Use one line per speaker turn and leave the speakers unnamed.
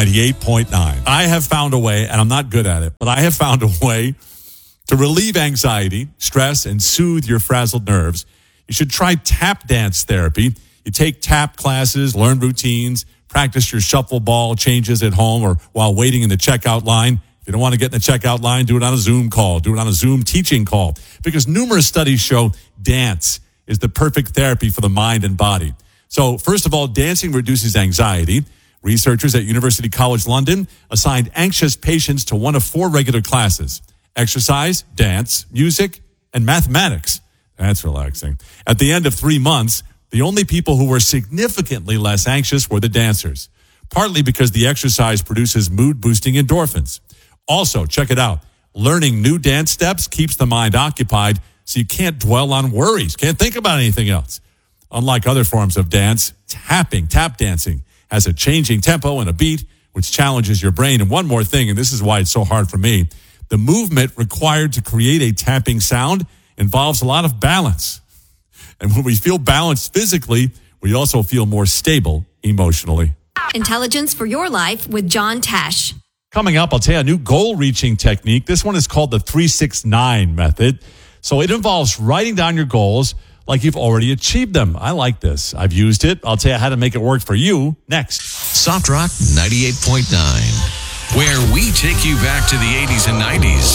98.9. I have found a way, and I'm not good at it, but I have found a way to relieve anxiety, stress, and soothe your frazzled nerves. You should try tap dance therapy. You take tap classes, learn routines, practice your shuffle ball changes at home or while waiting in the checkout line. If you don't want to get in the checkout line, do it on a Zoom call. Do it on a Zoom teaching call. Because numerous studies show dance is the perfect therapy for the mind and body. So, first of all, dancing reduces anxiety. Researchers at University College London assigned anxious patients to one of 4 regular classes: exercise, dance, music, and mathematics. That's relaxing. At the end of 3 months, the only people who were significantly less anxious were the dancers, partly because the exercise produces mood-boosting endorphins. Also, check it out. Learning new dance steps keeps the mind occupied, so you can't dwell on worries, can't think about anything else. Unlike other forms of dance, tap dancing, has a changing tempo and a beat, which challenges your brain. And one more thing, and this is why it's so hard for me, the movement required to create a tapping sound involves a lot of balance. And when we feel balanced physically, we also feel more stable emotionally.
Intelligence for your life with John Tesh.
Coming up, I'll tell you a new goal-reaching technique. This one is called the 3-6-9 method. So it involves writing down your goals like you've already achieved them. I like this. I've used it. I'll tell you how to make it work for you next.
Soft Rock 98.9, where we take you back to the 80s and 90s.